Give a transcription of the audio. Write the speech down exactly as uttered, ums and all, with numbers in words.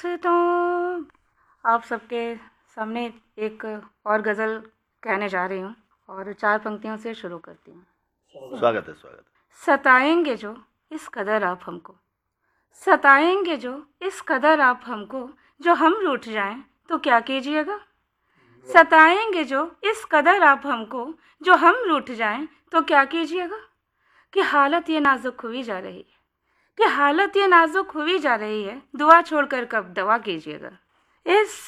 से तो आप सबके सामने एक और गज़ल कहने जा रही हूँ और चार पंक्तियों से शुरू करती हूँ। स्वागत है स्वागत है। सताएंगे जो इस कदर आप हमको, सताएंगे जो इस कदर आप हमको, जो हम रूठ जाएं तो क्या कीजिएगा। सताएंगे जो इस कदर आप हमको, जो हम रूठ जाएं तो क्या कीजिएगा। कि हालत ये नाजुक हुई जा रही है, कि हालत ये नाजुक हुई जा रही है, दुआ छोड़कर कब दवा कीजिएगा। इस